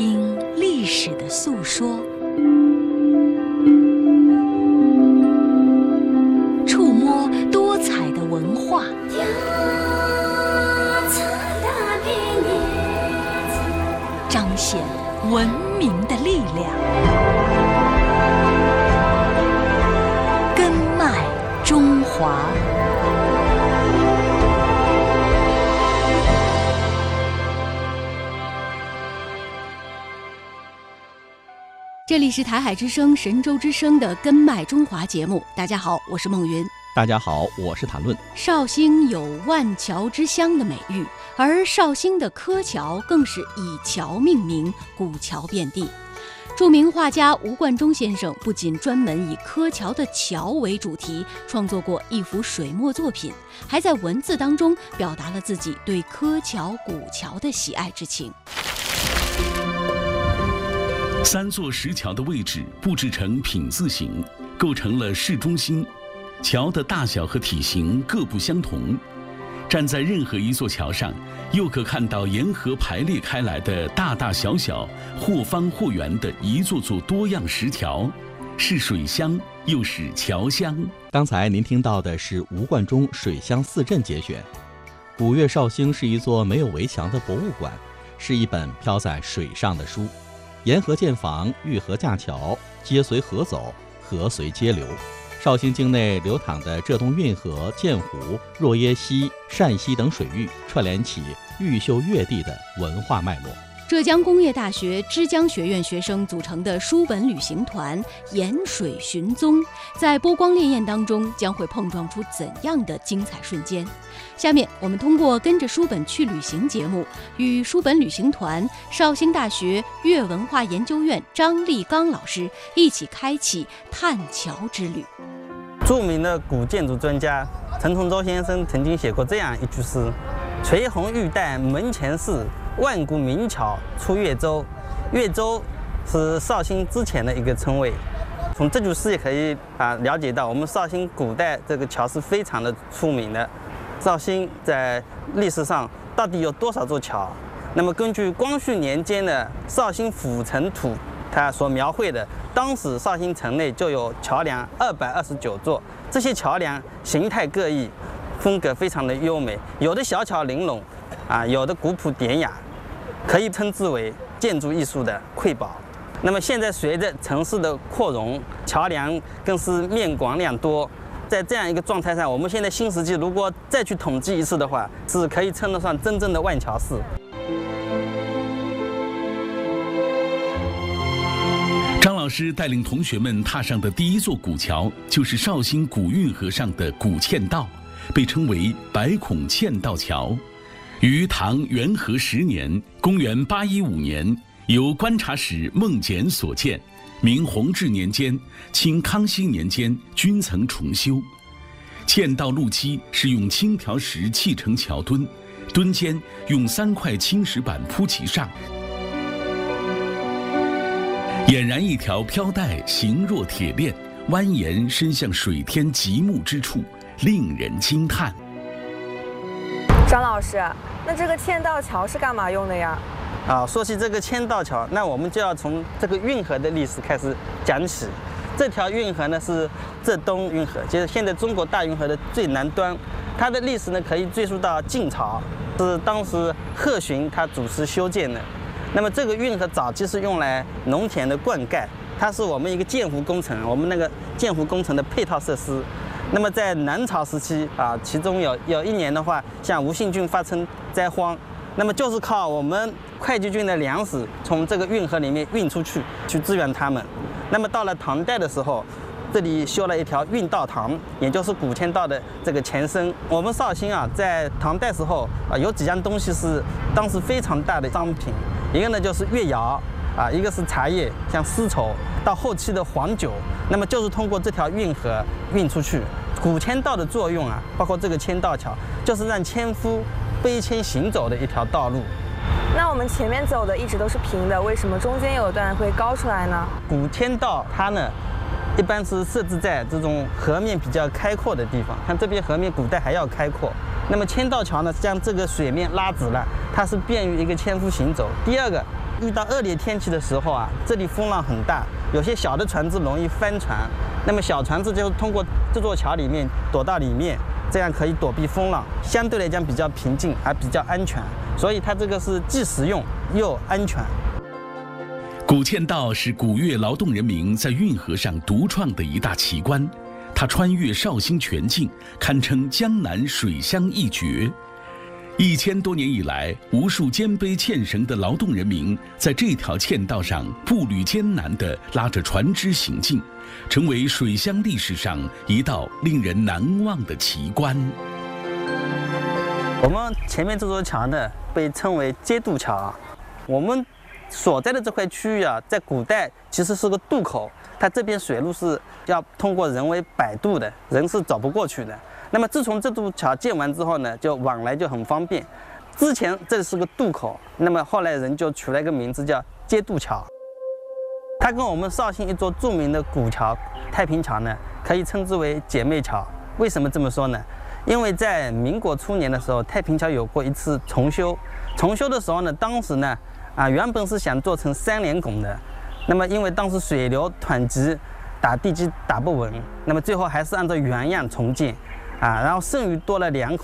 听历史的诉说，触摸多彩的文化，彰显文明的力量。根脉中华。这里是台海之声、神州之声的根脉中华节目。大家好，我是孟云。 大家好，我是谭论。 绍兴有万桥之乡的美誉，而绍兴的柯桥更是以桥命名，古桥遍地。著名画家吴冠中先生不仅专门以柯桥的桥为主题创作过一幅水墨作品，还在文字当中表达了自己对柯桥、古桥的喜爱之情。 三座石桥的位置布置成品字形，构成了市中心。桥的大小和体型各不相同，站在任何一座桥上，又可看到沿河排列开来的大大小小、或方或圆的一座座多样石桥，是水乡又是桥乡。 刚才您听到的是吴冠中水乡四镇节选。古越绍兴是一座没有围墙的博物馆，是一本漂在水上的书。沿河建房，遇河架桥，街随河走，河随街流。绍兴境内流淌的浙东运河、鉴湖、若耶溪、单溪等水域，串联起毓秀越地的文化脉络。 浙江工业大学之江学院学生组成的书本旅行团沿水寻踪，在波光潋滟当中将会碰撞出怎样的精彩瞬间？下面我们通过跟着书本去旅行节目，与书本旅行团绍兴大学粤文化研究院张立刚老师一起开启探桥之旅。 著名的古建筑专家陈从周先生曾经写过这样一句诗：垂红玉带门前事，万古名桥出越州。越州是绍兴之前的一个称谓。从这句诗也可以了解到，我们绍兴古代这个桥是非常的出名的。绍兴在历史上到底有多少座桥？那么根据光绪年间的《绍兴府城图》，它所描绘的，当时绍兴城内就有桥梁229座，这些桥梁形态各异，风格非常的优美，有的小巧玲珑，有的古朴典雅，可以称之为建筑艺术的瑰宝。那么现在随着城市的扩容，桥梁更是面广量多。在这样一个状态上，我们现在新石器如果再去统计一次的话，是可以称得上真正的万桥市。 张老师带领同学们踏上的第一座古桥，就是绍兴古运河上的古嵌道，被称为百孔嵌道桥。于唐元和10年（公元815年），由观察使孟简所建。明弘治年间、清康熙年间均曾重修。嵌道路基是用青条石砌成桥墩，墩间用3块青石板铺其上，俨然一条飘带，形若铁链，蜿蜒伸向水天极目之处，令人惊叹。 张老师，那这个嵌道桥是干嘛用的呀？ 说起这个嵌道桥，那我们就要从这个运河的历史开始讲起。这条运河呢是浙东运河，就是现在中国大运河的最南端。它的历史呢可以追溯到晋朝，是当时贺询他主持修建的。那么这个运河早期是用来农田的灌溉，它是我们一个建湖工程，我们那个建湖工程的配套设施。那么在南朝时期其中有一年的话，像吴信郡发生灾荒。那么就是靠我们会稽郡的粮食从这个运河里面运出去支援他们。那么到了唐代的时候，这里修了一条运道塘，也就是古嵌道的这个前身。我们绍兴在唐代时候有几样东西是当时非常大的商品，一个呢就是越窑一个是茶叶，像丝绸，到后期的黄酒，那么就是通过这条运河运出去。古嵌道的作用包括这个嵌道桥，就是让纤夫背纤行走的一条道路。 那我们前面走的一直都是平的，为什么中间有段会高出来呢？ 古嵌道它呢，一般是设置在这种河面比较开阔的地方，像这边河面古代还要开阔。那么嵌道桥呢，将这个水面拉直了，它是便于一个纤夫行走。第二个， 遇到恶劣天气的时候啊，这里风浪很大，有些小的船只容易翻船，那么小船只就通过这座桥里面躲到里面，这样可以躲避风浪，相对来讲比较平静，还比较安全，所以它这个是既实用又安全。 古嵌道是古越劳动人民在运河上独创的一大奇观，它穿越绍兴全境，堪称江南水乡一绝。1000多年以来，无数肩背纤绳的劳动人民在这条嵌道上步履艰难地拉着船只行进，成为水乡历史上一道令人难忘的奇观。 我们前面这座桥呢，被称为接渡桥。我们所在的这块区域啊，在古代其实是个渡口，它这边水路是要通过人为摆渡的，人是走不过去的。那么自从这渡桥建完之后呢，就往来就很方便。之前这是个渡口，那么后来人就取了一个名字叫接渡桥。它跟我们绍兴一座著名的古桥太平桥呢，可以称之为姐妹桥。为什么这么说呢？因为在民国初年的时候，太平桥有过一次重修。重修的时候呢，当时呢，原本是想做成3连拱的，那么因为当时水流湍急，打地基打不稳，那么最后还是按照原样重建。然后剩余多了2孔。